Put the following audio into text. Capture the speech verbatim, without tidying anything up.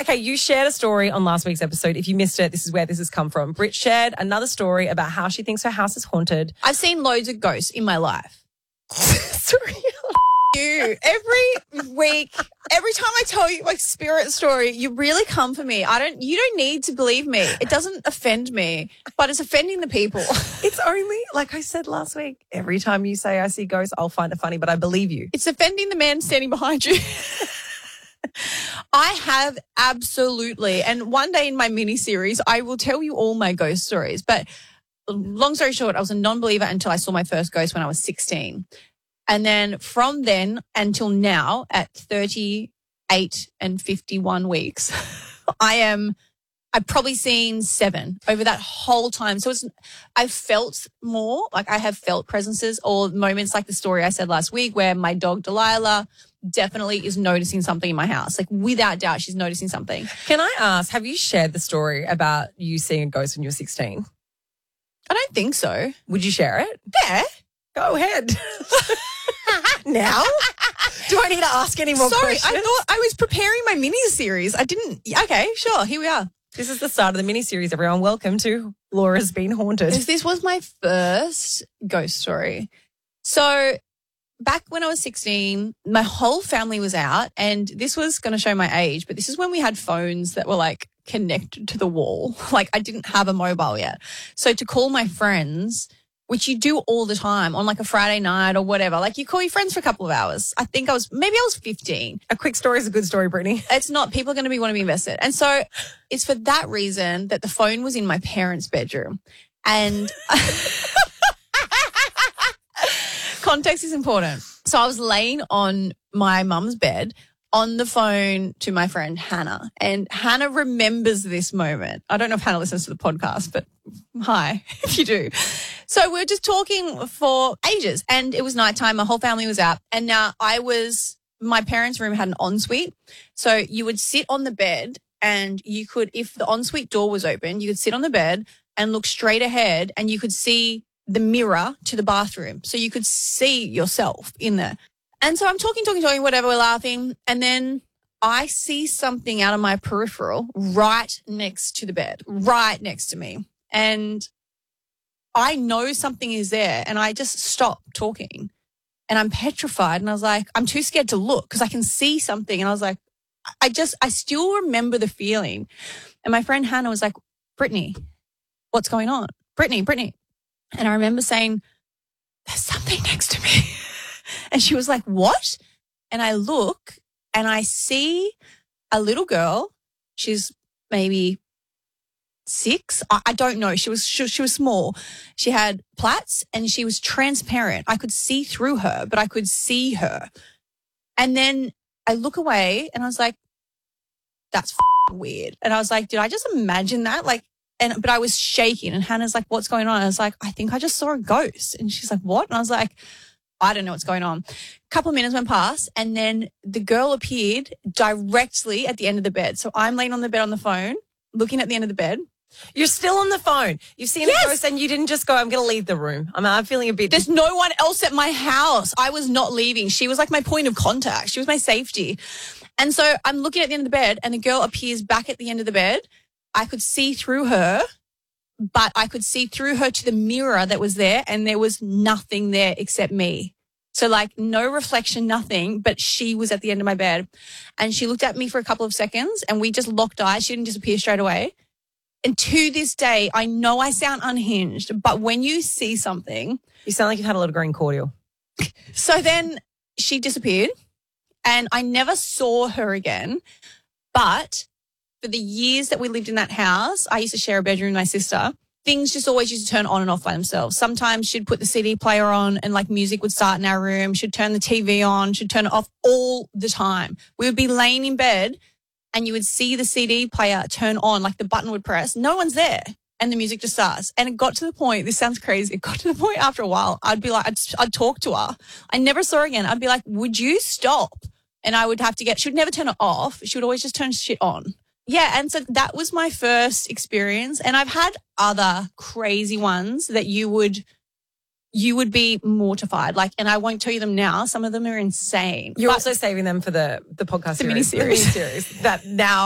Okay, you shared a story on last week's episode. If you missed it, this is where this has come from. Brit shared another story about how she thinks her house is haunted. I've seen loads of ghosts in my life. Sorry. You every week, every time I tell you my spirit story, you really come for me. I don't. You don't need to believe me. It doesn't offend me, but it's offending the people. It's only, like I said last week, every time you say I see ghosts, I'll find it funny, but I believe you. It's offending the man standing behind you. I have absolutely, and one day in my mini series, I will tell you all my ghost stories. But long story short, I was a non-believer until I saw my first ghost when I was sixteen. And then from then until now, at thirty-eight and fifty-one weeks, I am, I've probably seen seven over that whole time. So it's, I've felt more, like I have felt presences or moments like the story I said last week where my dog Delilah definitely is noticing something in my house. Like without doubt, she's noticing something. Can I ask, have you shared the story about you seeing a ghost when you were sixteen? I don't think so. Would you share it? Yeah. Go ahead. Now? Do I need to ask any more Sorry, questions? I thought I was preparing my mini-series. I didn't. Okay, sure. Here we are. This is the start of the mini-series, everyone. Welcome to Laura's Been Haunted. This was my first ghost story. So back when I was sixteen, my whole family was out, and this was going to show my age, but this is when we had phones that were like connected to the wall. Like I didn't have a mobile yet. So to call my friends, which you do all the time on like a Friday night or whatever, like you call your friends for a couple of hours. I think I was, maybe I was fifteen. A quick story is a good story, Brittany. It's not. People are going to be want to be invested. And so it's for that reason that the phone was in my parents' bedroom. And context is important. So I was laying on my mum's bed on the phone to my friend Hannah. And Hannah remembers this moment. I don't know if Hannah listens to the podcast, but hi, if you do. So we were just talking for ages, and it was nighttime. My whole family was out. And now I was, my parents' room had an ensuite. So you would sit on the bed, and you could, if the ensuite door was open, you could sit on the bed and look straight ahead, and you could see the mirror to the bathroom. So you could see yourself in there. And so I'm talking, talking, talking, whatever, we're laughing. And then I see something out of my peripheral right next to the bed, right next to me. And I know something is there, and I just stop talking, and I'm petrified. And I was like, I'm too scared to look because I can see something. And I was like, I just, I still remember the feeling. And my friend Hannah was like, Brittany, what's going on? Brittany, Brittany. And I remember saying, there's something next to me. And she was like, what? And I look and I see a little girl. She's maybe six. I, I don't know. She was, she, she was small. She had plaits and she was transparent. I could see through her, but I could see her. And then I look away and I was like, that's f- weird. And I was like, did I just imagine that? Like, and, but I was shaking, and Hannah's like, what's going on? I was like, I think I just saw a ghost. And she's like, what? And I was like, I don't know what's going on. A couple of minutes went past, and then the girl appeared directly at the end of the bed. So I'm laying on the bed on the phone, looking at the end of the bed. You're still on the phone. You've seen Yes. a ghost and you didn't just go, I'm going to leave the room. I'm, I'm feeling a bit... There's no one else at my house. I was not leaving. She was like my point of contact. She was my safety. And so I'm looking at the end of the bed, and the girl appears back at the end of the bed. I could see through her, but I could see through her to the mirror that was there, and there was nothing there except me. So like no reflection, nothing, but she was at the end of my bed, and she looked at me for a couple of seconds, and we just locked eyes. She didn't disappear straight away. And to this day, I know I sound unhinged, but when you see something... You sound like you've had a lot of green cordial. So then she disappeared, and I never saw her again, but... For the years that we lived in that house, I used to share a bedroom with my sister. Things just always used to turn on and off by themselves. Sometimes she'd put the C D player on and like music would start in our room. She'd turn the T V on. She'd turn it off all the time. We would be laying in bed and you would see the C D player turn on, like the button would press. No one's there. And the music just starts. And it got to the point, this sounds crazy, it got to the point after a while, I'd be like, I'd, I'd talk to her. I never saw her again. I'd be like, would you stop? And I would have to get, she would never turn it off. She would always just turn shit on. Yeah, and so that was my first experience, and I've had other crazy ones that you would you would be mortified. Like, and I won't tell you them now. Some of them are insane. You're But also saving them for the the podcast the series, mini-series. the mini-series that now